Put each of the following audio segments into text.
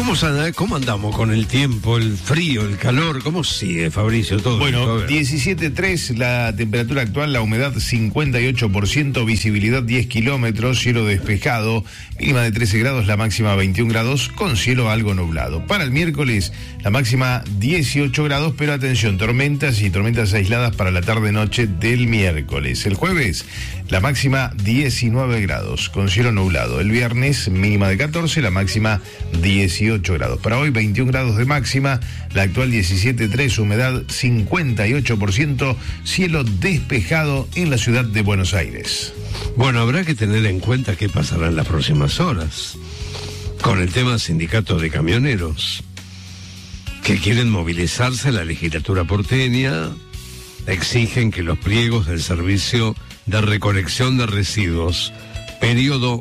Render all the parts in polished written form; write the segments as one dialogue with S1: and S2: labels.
S1: ¿Cómo andamos con el tiempo, el frío, el calor? ¿Cómo sigue, Fabricio? Todo
S2: bueno, 17.3 la temperatura actual, la humedad 58%, visibilidad 10 kilómetros, cielo despejado, mínima de 13 grados, la máxima 21 grados, con cielo algo nublado. Para el miércoles, la máxima 18 grados, pero atención, tormentas y tormentas aisladas para la tarde-noche del miércoles. El jueves, la máxima 19 grados, con cielo nublado. El viernes, mínima de 14, la máxima 18 grados. Para hoy 21 grados de máxima, la actual 17.3, humedad 58%, cielo despejado en la ciudad de Buenos Aires.
S1: Bueno, habrá que tener en cuenta qué pasará en las próximas horas con el tema sindicatos de camioneros que quieren movilizarse. La legislatura porteña exigen que los pliegos del servicio de recolección de residuos periodo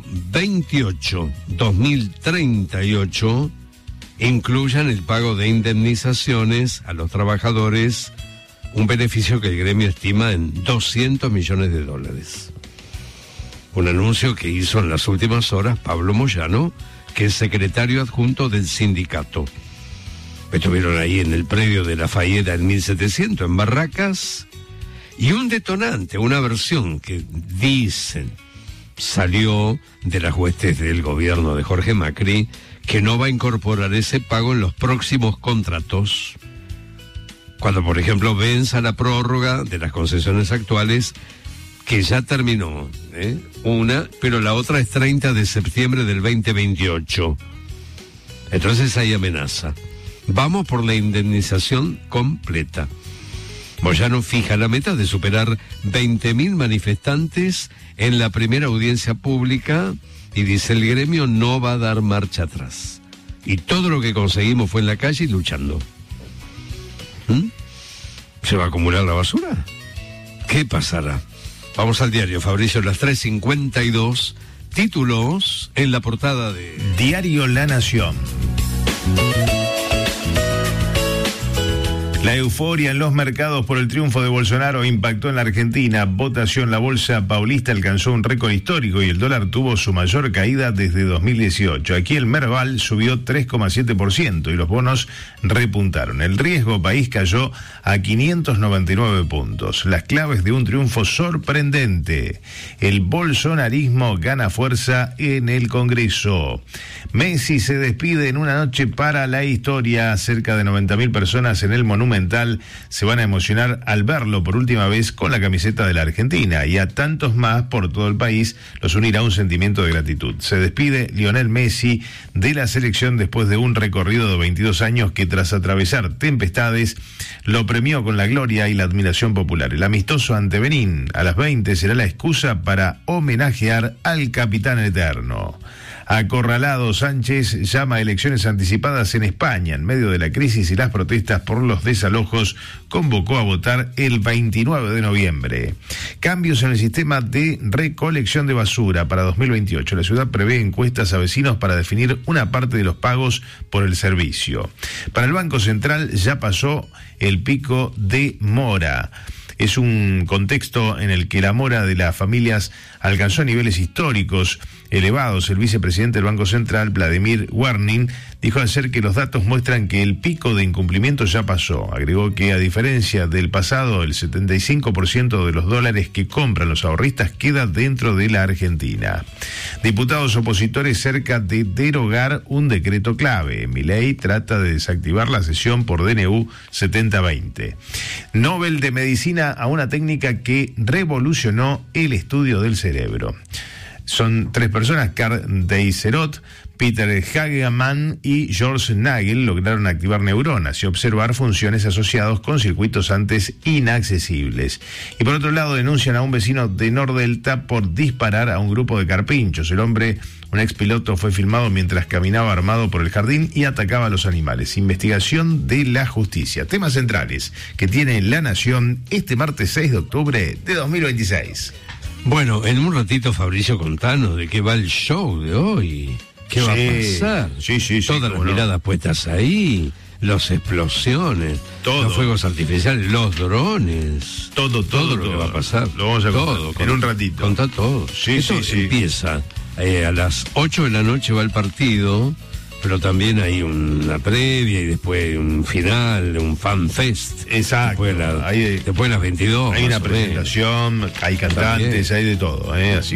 S1: 28-2038 incluyan el pago de indemnizaciones a los trabajadores, un beneficio que el gremio estima en $200 millones. Un anuncio que hizo en las últimas horas Pablo Moyano, que es secretario adjunto del sindicato. Estuvieron ahí en el predio de La Fayeda en 1700, en Barracas, y un detonante, una versión que dicen salió de las huestes del gobierno de Jorge Macri, que no va a incorporar ese pago en los próximos contratos. Cuando, por ejemplo, venza la prórroga de las concesiones actuales, que ya terminó, una, pero la otra es 30 de septiembre del 2028. Entonces hay amenaza. Vamos por la indemnización completa. Moyano fija la meta de superar 20.000 manifestantes en la primera audiencia pública y dice: el gremio no va a dar marcha atrás. Y todo lo que conseguimos fue en la calle y luchando. ¿Se va a acumular la basura? ¿Qué pasará? Vamos al diario, Fabricio, las 3:52. Títulos en la portada de
S2: Diario La Nación. La euforia en los mercados por el triunfo de Bolsonaro impactó en la Argentina. Votación: la bolsa paulista alcanzó un récord histórico y el dólar tuvo su mayor caída desde 2018. Aquí el Merval subió 3,7% y los bonos repuntaron. El riesgo país cayó a 599 puntos. Las claves de un triunfo sorprendente. El bolsonarismo gana fuerza en el Congreso. Messi se despide en una noche para la historia. Cerca de 90.000 personas en el Monumental se van a emocionar al verlo por última vez con la camiseta de la Argentina, y a tantos más por todo el país los unirá un sentimiento de gratitud. Se despide Lionel Messi de la selección después de un recorrido de 22 años que, tras atravesar tempestades, lo premió con la gloria y la admiración popular. El amistoso ante Benín a las 20 será la excusa para homenajear al capitán eterno. Acorralado, Sánchez llama a elecciones anticipadas en España. En medio de la crisis y las protestas por los desalojos, convocó a votar el 29 de noviembre. Cambios en el sistema de recolección de basura para 2028. La ciudad prevé encuestas a vecinos para definir una parte de los pagos por el servicio. Para el Banco Central ya pasó el pico de mora. Es un contexto en el que la mora de las familias alcanzó niveles históricos elevados. El vicepresidente del Banco Central, Vladimir Warnin, dijo ayer que los datos muestran que el pico de incumplimiento ya pasó. Agregó que, a diferencia del pasado, el 75% de los dólares que compran los ahorristas queda dentro de la Argentina. Diputados opositores cerca de derogar un decreto clave. Milei trata de desactivar la sesión por DNU 7020. Nobel de Medicina a una técnica que revolucionó el estudio del cerebro. Son 3 personas: Karl Deiserot, Peter Hagemann y George Nagel lograron activar neuronas y observar funciones asociadas con circuitos antes inaccesibles. Y por otro lado, denuncian a un vecino de Nordelta por disparar a un grupo de carpinchos. El hombre, un expiloto, fue filmado mientras caminaba armado por el jardín y atacaba a los animales. Investigación de la justicia. Temas centrales que tiene La Nación este martes 6 de octubre de 2026.
S1: Bueno, en un ratito, Fabricio, contanos de qué va el show de hoy. ¿Qué va a pasar?
S2: Sí.
S1: Todas las miradas puestas ahí, las explosiones,
S2: todo,
S1: los fuegos artificiales, los drones.
S2: Todo
S1: lo que va a pasar.
S2: Lo vamos a contar en un ratito.
S1: Contá todo. Eso empieza a las 8 de la noche, va el partido pero también hay una previa y después un final, un fan fest.
S2: Exacto.
S1: Después las 22.
S2: Hay una
S1: más o menos.
S2: presentación, hay cantantes,
S1: También.
S2: hay de todo, así